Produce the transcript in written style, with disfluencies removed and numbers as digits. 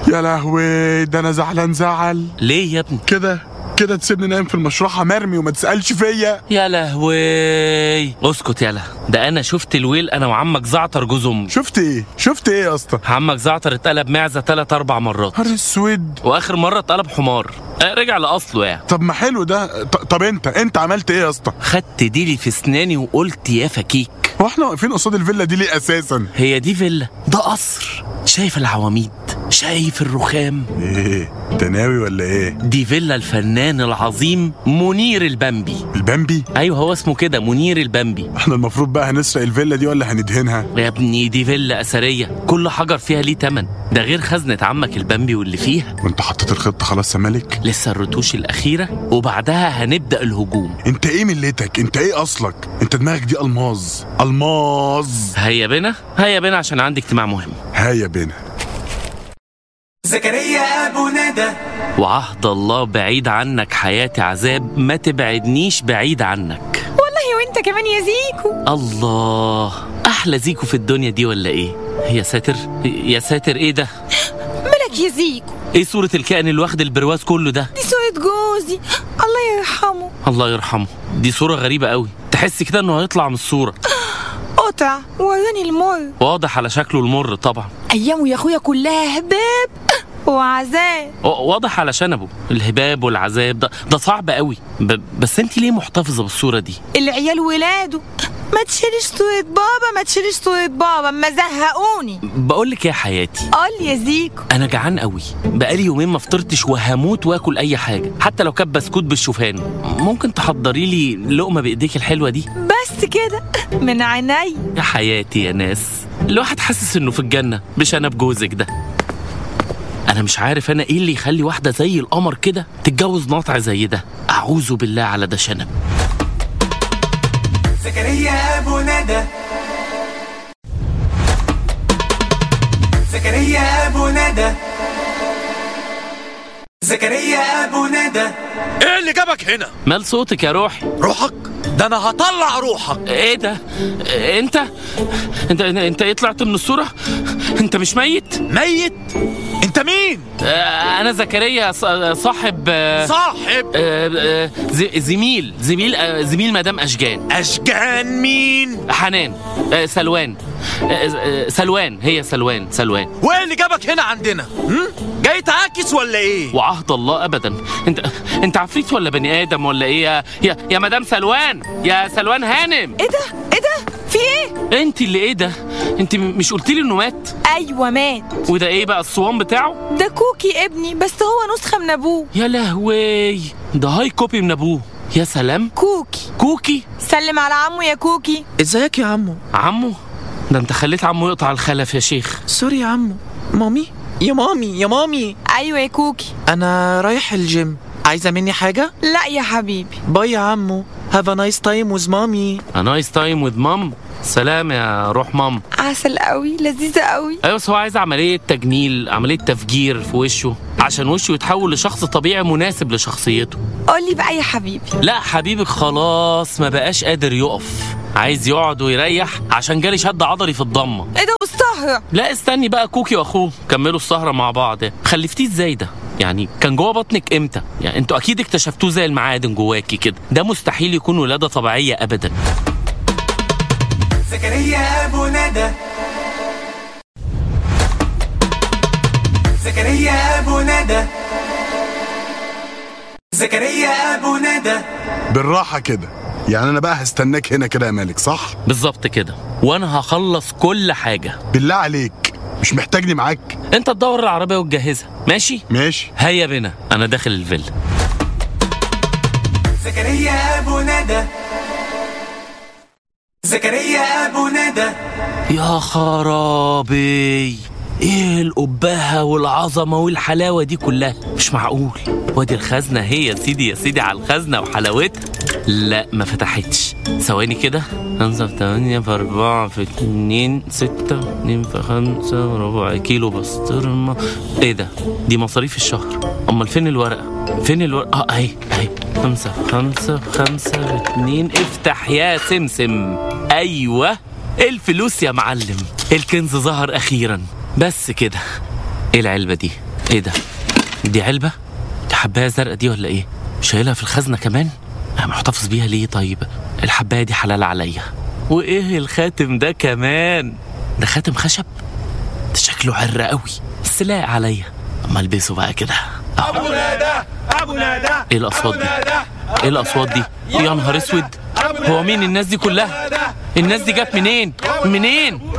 يا لهوي، ده انا زعلان زعل. ليه يا ابني كده تسيبني نايم في المشرحة مرمي وما تسألش فيا؟ يا لهوي اسكت يالا، ده انا شفت الويل انا وعمك زعتر جوز امي. شفت ايه يا اسطى؟ عمك زعتر اتقلب معزة 3-4 مرات. نهار اسود. واخر مرة اتقلب حمار، رجع لاصله يعني. طب ما حلو ده. طب انت عملت ايه يا اسطى؟ خدت ديلي في اسناني وقلت يا فكيك. هو احنا واقفين قصاد الفيلا دي ليه اساسا؟ هي دي فيلا؟ ده قصر. شايف العواميد، شايف الرخام؟ ايه انت ناوي ولا ايه؟ دي فيلا الفنان العظيم منير البمبي. البمبي؟ ايوه هو اسمه كده، منير البمبي. احنا المفروض بقى هنسرق الفيلا دي ولا هندهنها؟ يا ابني دي فيلا اثريه، كل حجر فيها ليه تمن، ده غير خزنه عمك البمبي واللي فيها. وانت حطيت الخطه خلاص يا مالك؟ لسه الرتوش الاخيره وبعدها هنبدا الهجوم. انت ايه ملتك؟ انت ايه اصلك؟ انت دماغك دي الماظ. هيا بينا عشان عندي اجتماع مهم. هيا بينا. زكريا ابو ندى. وعهد الله بعيد عنك حياتي عذاب، ما تبعدنيش بعيد عنك. والله وانت كمان يا زيكو. الله، احلى زيكو في الدنيا دي ولا ايه؟ يا ساتر ايه ده؟ مالك يا زيكو؟ ايه صورة الكائن اللي واخد البرواز كله ده؟ دي صورة جوزي، الله يرحمه. الله يرحمه. دي صورة غريبة قوي، تحس كده انه هيطلع من الصورة. قطع وراني المر. واضح على شكله المر طبعا. ايامه يا اخويا كلها هباب وعذاب. واضح على شنبه الهباب والعذاب ده صعب قوي. بس انت ليه محتفظة بالصورة دي؟ العيال ولاده، ما تشيلش صورة بابا ما زهقوني. بقولك يا حياتي، قول يا زيكو. انا جعان قوي، بقالي يومين ما فطرتش وهموت واكل اي حاجة، حتى لو كان بسكوت بالشوفان. ممكن تحضري لي لقمة بايديك الحلوة دي؟ بس كده من عيني. يا حياتي يا ناس، الواحد حاسس انه في الجنة بشنب جوزك ده. انا مش عارف انا ايه اللي يخلي واحدة زي القمر كده تتجوز ناطع زي ده. اعوذ بالله على ده شنب. زكريا ابو ندى. زكريا ابو ندى. زكريا ابو ندى. ايه اللي جابك هنا؟ مال صوتك يا روحي؟ روحك؟ ده انا هطلع روحك. ايه ده؟ انت ايه طلعت من الصورة؟ انت مش ميت؟ ميت؟ انت مين؟ انا زكريا، صاحب زميل مدام اشجان. اشجان مين؟ حنان. سلوان. هي سلوان. وايه اللي جابك هنا عندنا؟ جاي تعاكس ولا ايه؟ وعهد الله ابدا. انت عفريت ولا بني ادم ولا ايه يا مدام سلوان؟ يا سلوان هانم. ايه ده في ايه؟ انت اللي ايه ده؟ انت مش قلتيلي انه مات؟ ايوه مات. وده ايه بقى الصوان بتاعه؟ ده كوكي ابني، بس هو نسخة من ابوه. يا لهوي، ده هاي كوبي من ابوه. يا سلام. كوكي سلم على عمو يا كوكي. ازيك يا عمو؟ ده انت خليت عمو يقطع الخلف يا شيخ. سوري يا عمو. يا مامي. ايوه يا كوكي. انا رايح الجيم، عايزة مني حاجة؟ لا يا حبيبي. باي يا عمو. Have a nice time with mommy. A nice time with mom. سلام يا روح مام. عسل قوي، لذيذة قوي. ايوه بس هو عايز عملية تجميل، عملية تفجير في وشه عشان وشه يتحول لشخص طبيعي مناسب لشخصيته. قولي بقى يا حبيبي. لا حبيبك خلاص ما بقاش قادر يقف، عايز يقعد ويريح عشان جالي شد عضلي في الضمة. ايه ده والسهرة؟ لا استني بقى، كوكي واخوه كملوا السهرة مع بعض. خلفتيه ازاي ده؟ يعني كان جوه بطنك امتى؟ يعني انتوا اكيد اكتشفتوه زي المعادن جواكي كده، ده مستحيل يكون ولادة طبيعية ابدا. زكريا ابو ندى. زكريا ابو ندى. زكريا ابو ندى. بالراحة كده، يعني انا بقى هستناك هنا كده يا مالك صح؟ بالظبط كده، وانا هخلص كل حاجة. بالله عليك مش محتاجني معاك؟ انت تدور العربية وتجهزها. ماشي. هيا بنا، انا داخل الفيلا. زكريا ابو ندى. زكريا ابو ندى. يا خرابي، ايه القباهة والعظمة والحلاوة دي كلها؟ مش معقول. وادي الخزنة هي يا سيدي على الخزنة وحلاوتها. لا ما فتحتش. ثواني كده. 5 في 8 في 4 في 2 6 2 في 5 ربع كيلو بسطرمة. ايه ده؟ دي مصاريف الشهر. امال فين الورقة؟ اهي 5 في 5 في 5 في 2. افتح يا سمسم. ايوه الفلوس يا معلم، الكنز ظهر اخيرا. بس كده. ايه العلبة دي؟ ايه ده؟ دي علبة؟ دي حباية زرقاء دي ولا ايه؟ شايلها في الخزنة كمان؟ انا محتفظ بيها ليه طيب؟ الحباية دي حلال عليا. وايه الخاتم ده كمان؟ ده خاتم خشب؟ ده شكله عر قوي بس لايق عليا. اما البسه بقى كده. ابو ندى ابو ندى. ايه الاصوات دي؟ ايه الاصوات دي؟ يا نهار اسود، هو مين الناس دي كلها؟ الناس دي جت منين؟ منين؟